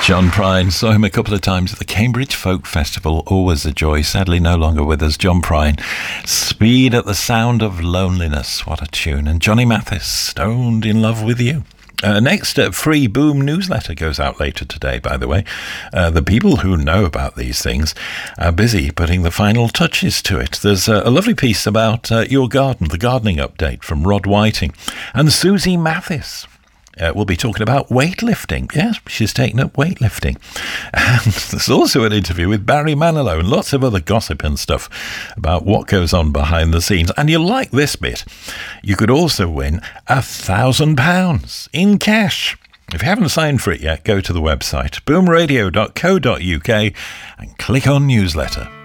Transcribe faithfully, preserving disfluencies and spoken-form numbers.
John Prine, saw him a couple of times at the Cambridge Folk Festival, always a joy. Sadly no longer with us. John Prine, Speed at the Sound of Loneliness, what a tune. And Johnny Mathis, Stoned in Love with You. Uh, next, uh, free Boom newsletter goes out later today, by the way. Uh, the people who know about these things are busy putting the final touches to it. There's uh, a lovely piece about uh, your garden, the gardening update from Rod Whiting. And Susie Mathis uh, will be talking about weightlifting. Yes, she's taken up weightlifting. And there's also an interview with Barry Manilow and lots of other gossip and stuff about what goes on behind the scenes. And you'll like this bit. You could also win a thousand pounds in cash. If you haven't signed for it yet, go to the website boom radio dot co dot uk and click on newsletter.